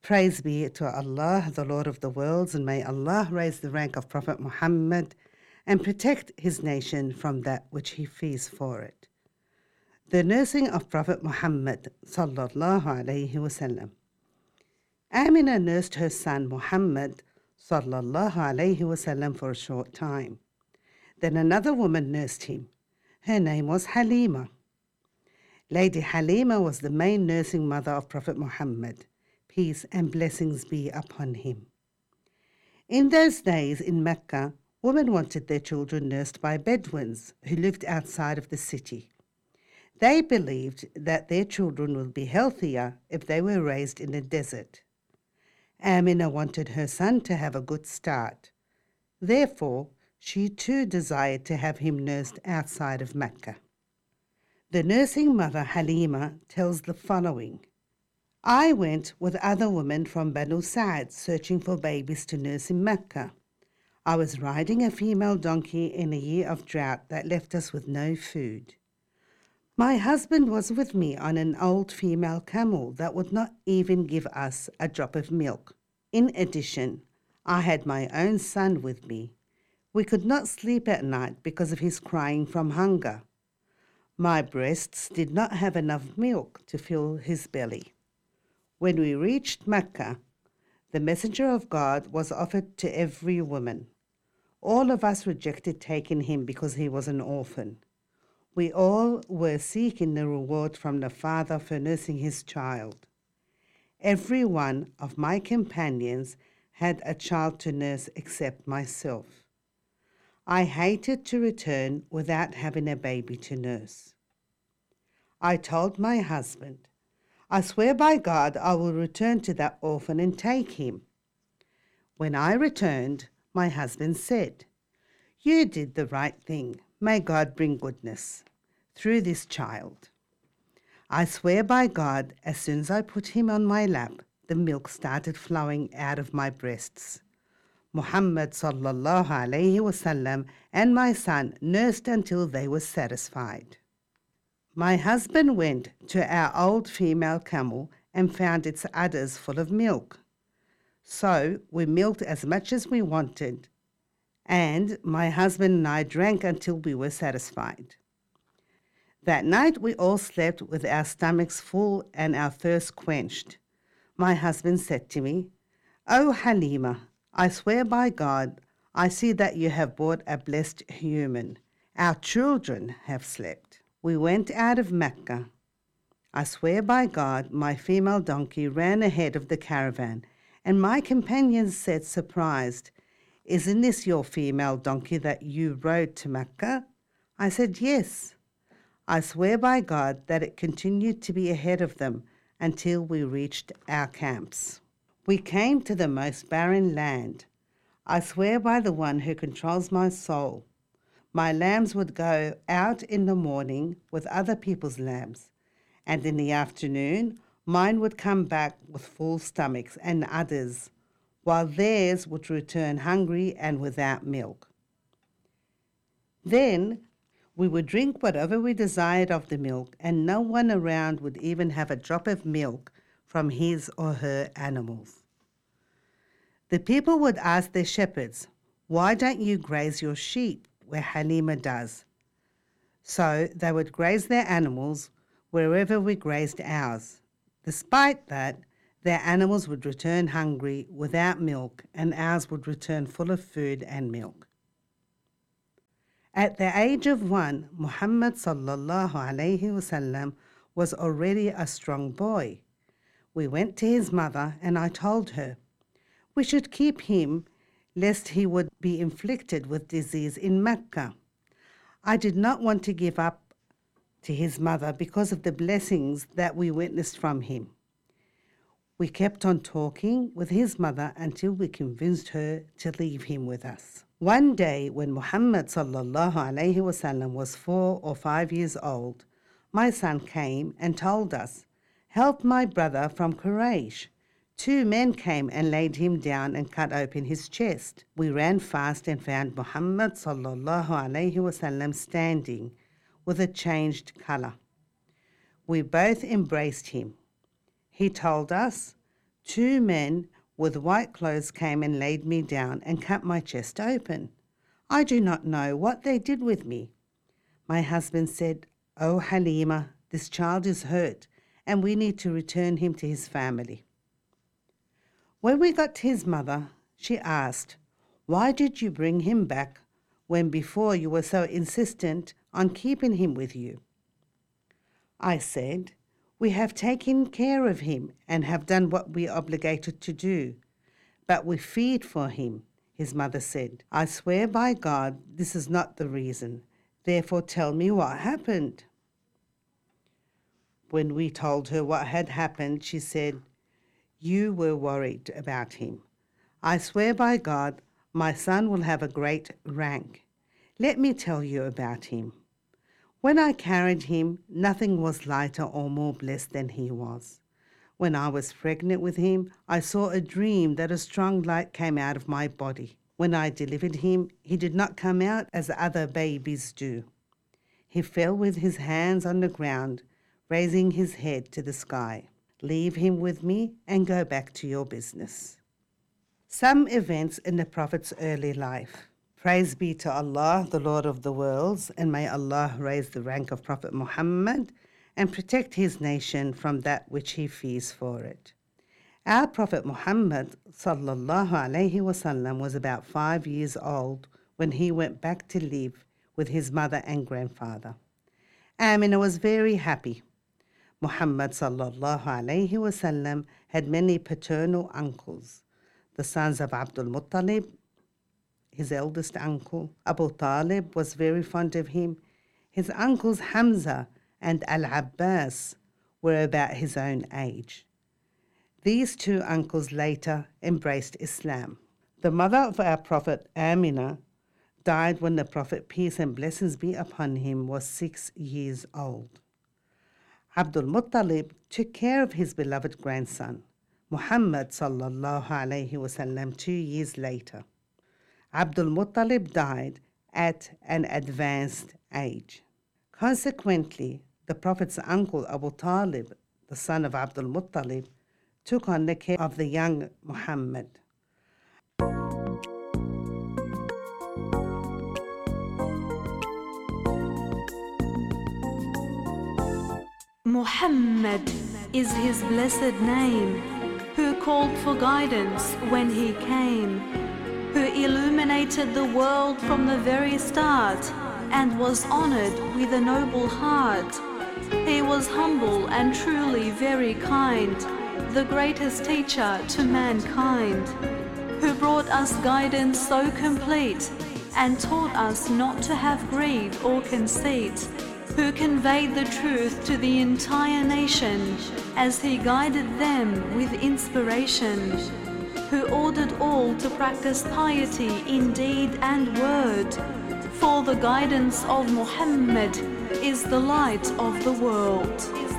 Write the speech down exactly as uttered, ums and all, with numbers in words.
Praise be to Allah, the Lord of the worlds, and may Allah raise the rank of Prophet Muhammad and protect his nation from that which he fears for it. The nursing of Prophet Muhammad sallallahu alaihi wasallam. Amina nursed her son Muhammad sallallahu alaihi wasallam for a short time. Then another woman nursed him. Her name was Halima. Lady Halima was the main nursing mother of Prophet Muhammad. Peace and blessings be upon him. In those days in Mecca, women wanted their children nursed by Bedouins who lived outside of the city. They believed that their children would be healthier if they were raised in a desert. Amina wanted her son to have a good start. Therefore, she too desired to have him nursed outside of Mecca. The nursing mother Halima tells the following. I went with other women from Banu Sa'd searching for babies to nurse in Mecca. I was riding a female donkey in a year of drought that left us with no food. My husband was with me on an old female camel that would not even give us a drop of milk. In addition, I had my own son with me. We could not sleep at night because of his crying from hunger. My breasts did not have enough milk to fill his belly. When we reached Mecca, the messenger of God was offered to every woman. All of us rejected taking him because he was an orphan. We all were seeking the reward from the father for nursing his child. Every one of my companions had a child to nurse except myself. I hated to return without having a baby to nurse. I told my husband, I swear by God I will return to that orphan and take him. When I returned, my husband said, You did the right thing. May God bring goodness through this child. I swear by God, as soon as I put him on my lap, the milk started flowing out of my breasts. Muhammad sallallahu alayhi wasallam and my son nursed until they were satisfied. My husband went to our old female camel and found its udders full of milk. So we milked as much as we wanted, and my husband and I drank until we were satisfied. That night we all slept with our stomachs full and our thirst quenched. My husband said to me, "O Halima, I swear by God, I see that you have brought a blessed human. Our children have slept." We went out of Mecca. I swear by God, my female donkey ran ahead of the caravan, and my companions said, surprised, "Isn't this your female donkey that you rode to Mecca?" I said, "Yes." I swear by God that it continued to be ahead of them until we reached our camps. We came to the most barren land. I swear by the one who controls my soul. My lambs would go out in the morning with other people's lambs, and in the afternoon mine would come back with full stomachs and udders, while theirs would return hungry and without milk. Then we would drink whatever we desired of the milk, and no one around would even have a drop of milk from his or her animals. The people would ask their shepherds, "Why don't you graze your sheep where Halima does?" So they would graze their animals wherever we grazed ours. Despite that, their animals would return hungry without milk, and ours would return full of food and milk. At the age of one, Muhammad sallallahu alayhi wasallam was already a strong boy. We went to his mother, and I told her, we should keep him lest he would be inflicted with disease in Mecca. I did not want to give up to his mother because of the blessings that we witnessed from him. We kept on talking with his mother until we convinced her to leave him with us. One day when Muhammad sallallahu alayhi wasallam was four or five years old, my son came and told us, "Help my brother from Quraysh." Two men came and laid him down and cut open his chest. We ran fast and found Muhammad sallallahu alayhi wasallam standing with a changed color. We both embraced him. He told us, Two men with white clothes came and laid me down and cut my chest open. I do not know what they did with me. My husband said, "Oh Halima, this child is hurt and we need to return him to his family." When we got to his mother, she asked, "Why did you bring him back when before you were so insistent on keeping him with you?" I said, "We have taken care of him and have done what we are obligated to do, but we feared for him." His mother said, "I swear by God, this is not the reason. Therefore tell me what happened." When we told her what had happened, she said, "You were worried about him. I swear by God, my son will have a great rank. Let me tell you about him. When I carried him, nothing was lighter or more blessed than he was. When I was pregnant with him, I saw a dream that a strong light came out of my body. When I delivered him, he did not come out as other babies do. He fell with his hands on the ground, raising his head to the sky. Leave him with me and go back to your business." Some events in the Prophet's early life. Praise be to Allah, the Lord of the worlds, and may Allah raise the rank of Prophet Muhammad and protect his nation from that which he fears for it. Our Prophet Muhammad sallallahu alaihi wasallam was about five years old when he went back to live with his mother and grandfather. Amina was very happy. Muhammad sallallahu alaihi wasallam had many paternal uncles, the sons of Abdul Muttalib, his eldest uncle. Abu Talib was very fond of him. His uncles Hamza and Al-Abbas were about his own age. These two uncles later embraced Islam. The mother of our Prophet, Amina, died when the Prophet, peace and blessings be upon him, was six years old. Abdul Muttalib took care of his beloved grandson, Muhammad sallallahu alaihi wasallam, two years later. Abdul Muttalib died at an advanced age. Consequently, the Prophet's uncle Abu Talib, the son of Abdul Muttalib, took on the care of the young Muhammad. Muhammad is his blessed name, who called for guidance when he came, who illuminated the world from the very start and was honored with a noble heart. He was humble and truly very kind, the greatest teacher to mankind, who brought us guidance so complete and taught us not to have greed or conceit, who conveyed the truth to the entire nation as he guided them with inspiration, who ordered all to practice piety in deed and word, for the guidance of Muhammad is the light of the world.